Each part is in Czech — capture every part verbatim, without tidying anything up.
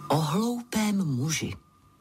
O hloupém muži.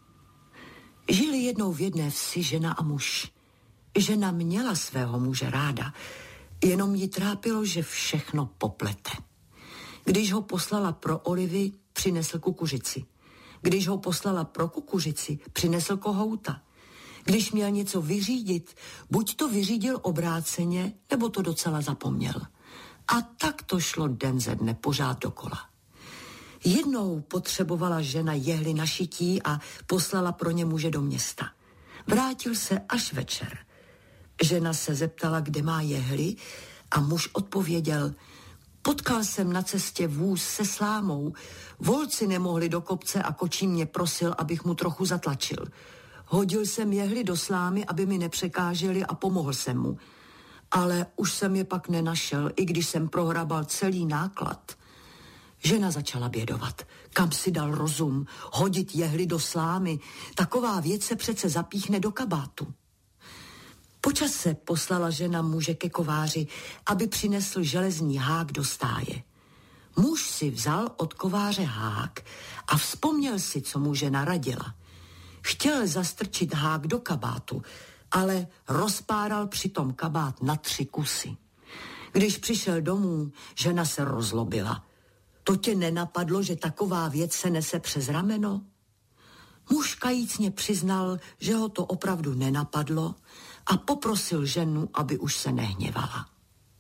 Žili jednou v jedné vsi žena a muž. Žena měla svého muže ráda, jenom jí trápilo, že všechno poplete. Když ho poslala pro olivy, přinesl kukuřici. Když ho poslala pro kukuřici, přinesl kohouta. Když měl něco vyřídit, buď to vyřídil obráceně, nebo to docela zapomněl. A tak to šlo den ze dne pořád dokola. Jednou potřebovala žena jehly na šití a poslala pro ně muže do města. Vrátil se až večer. Žena se zeptala, kde má jehly, a muž odpověděl: potkal jsem na cestě vůz se slámou. Volci nemohli do kopce a kočí mě prosil, abych mu trochu zatlačil. Hodil jsem jehly do slámy, aby mi nepřekáželi, a pomohl jsem mu. Ale už jsem je pak nenašel, i když jsem prohrabal celý náklad. Žena začala bědovat. Kam si dal rozum? Hodit jehly do slámy? Taková věc se přece zapíchne do kabátu. Po čase poslala žena muže ke kováři, aby přinesl železný hák do stáje. Muž si vzal od kováře hák a vzpomněl si, co mu žena radila. Chtěl zastrčit hák do kabátu, ale rozpáral přitom kabát na tři kusy. Když přišel domů, žena se rozlobila. To tě nenapadlo, že taková věc se nese přes rameno? Muž kajícně přiznal, že ho to opravdu nenapadlo, a poprosil ženu, aby už se nehněvala.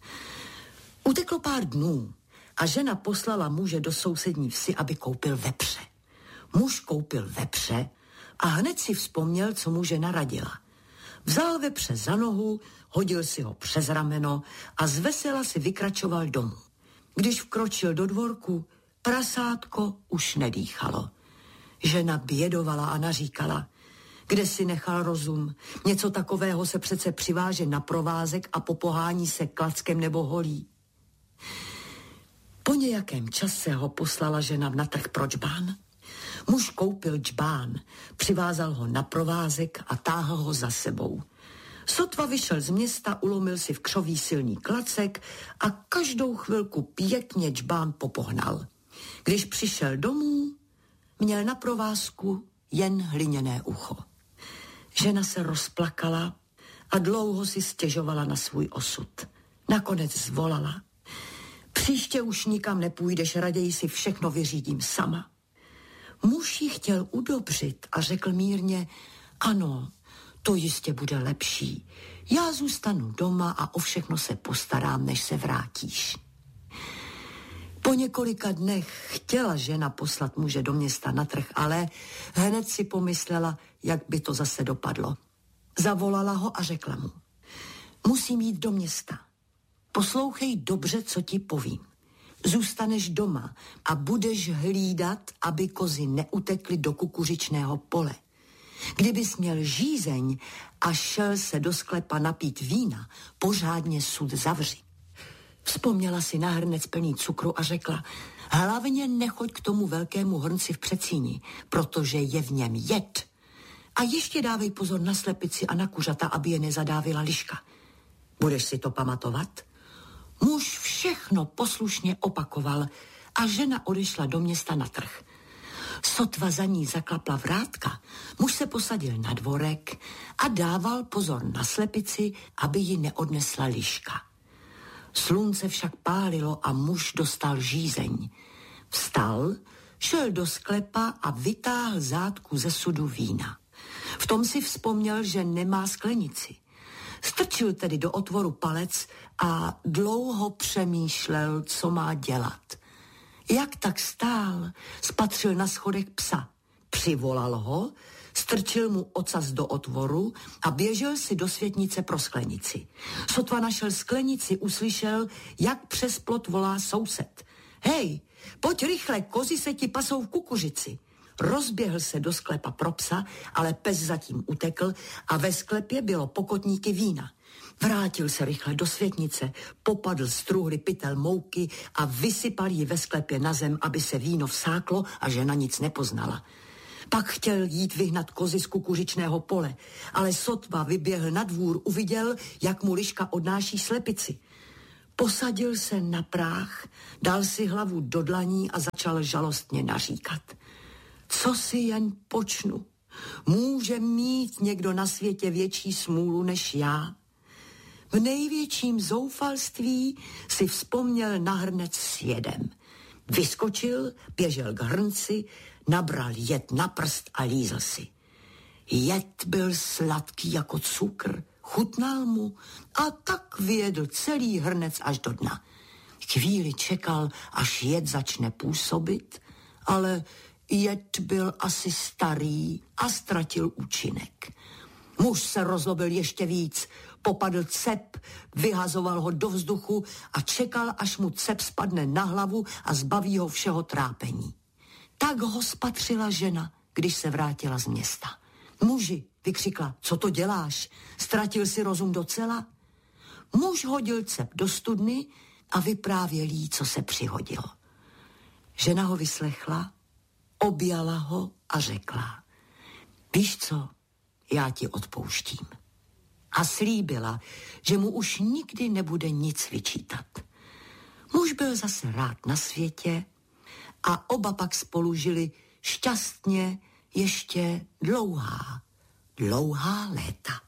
Uteklo pár dnů a žena poslala muže do sousední vsi, aby koupil vepře. Muž koupil vepře a hned si vzpomněl, co mu žena radila. Vzal vepře za nohu, hodil si ho přes rameno a zvesela si vykračoval domů. Když vkročil do dvorku, prasátko už nedýchalo. Žena bědovala a naříkala: kde si nechal rozum? Něco takového se přece přiváže na provázek a popohání se klackem nebo holí. Po nějakém čase ho poslala žena na trh pro džbán. Muž koupil džbán, přivázal ho na provázek a táhl ho za sebou. Sotva vyšel z města, ulomil si v křoví silný klacek a každou chvilku pěkně džbán popohnal. Když přišel domů, měl na provázku jen hliněné ucho. Žena se rozplakala a dlouho si stěžovala na svůj osud. Nakonec zvolala: příště už nikam nepůjdeš, raději si všechno vyřídím sama. Muž ji chtěl udobřit a řekl mírně: ano, to jistě bude lepší. Já zůstanu doma a o všechno se postarám, než se vrátíš. Po několika dnech chtěla žena poslat muže do města na trh, ale hned si pomyslela, jak by to zase dopadlo. Zavolala ho a řekla mu: musím jít do města. Poslouchej dobře, co ti povím. Zůstaneš doma a budeš hlídat, aby kozy neutekly do kukuřičného pole. Kdybys měl žízeň a šel se do sklepa napít vína, pořádně sud zavři. Vzpomněla si na hrnec plný cukru a řekla: hlavně nechoď k tomu velkému hrnci v předsíni, protože je v něm jed. A ještě dávej pozor na slepici a na kuřata, aby je nezadávila liška. Budeš si to pamatovat? Muž všechno poslušně opakoval a žena odešla do města na trh. Sotva za ní zaklapla vrátka, muž se posadil na dvorek a dával pozor na slepici, aby ji neodnesla liška. Slunce však pálilo a muž dostal žízeň. Vstal, šel do sklepa a vytáhl zátku ze sudu vína. V tom si vzpomněl, že nemá sklenici. Strčil tedy do otvoru palec a dlouho přemýšlel, co má dělat. Jak tak stál, spatřil na schodech psa. Přivolal ho, strčil mu ocas do otvoru a běžel si do světnice pro sklenici. Sotva našel sklenici, uslyšel, jak přes plot volá soused. Hej, pojď rychle, kozy se ti pasou v kukuřici. Rozběhl se do sklepa pro psa, ale pes zatím utekl a ve sklepě bylo pokotníky vína. Vrátil se rychle do světnice, popadl z truhly pytel mouky a vysypal ji ve sklepě na zem, aby se víno vsáklo a žena nic nepoznala. Pak chtěl jít vyhnat kozy z kukuřičného pole, ale sotva vyběhl na dvůr, uviděl, jak mu liška odnáší slepici. Posadil se na práh, dal si hlavu do dlaní a začal žalostně naříkat. Co si jen počnu? Může mít někdo na světě větší smůlu než já? V největším zoufalství si vzpomněl na hrnec s jedem. Vyskočil, běžel k hrnci, nabral jed na prst a lízl si. Jed byl sladký jako cukr, chutnal mu a tak vyjedl celý hrnec až do dna. Chvíli čekal, až jed začne působit, ale jed byl asi starý a ztratil účinek. Muž se rozlobil ještě víc, popadl cep, vyhazoval ho do vzduchu a čekal, až mu cep spadne na hlavu a zbaví ho všeho trápení. Tak ho spatřila žena, když se vrátila z města. Muži, vykřikla, co to děláš? Ztratil si rozum docela? Muž hodil cep do studny a vyprávěl jí, co se přihodilo. Žena ho vyslechla, objala ho a řekla, víš co, já ti odpouštím. A slíbila, že mu už nikdy nebude nic vyčítat. Muž byl zase rád na světě a oba pak spolu žili šťastně ještě dlouhá, dlouhá léta.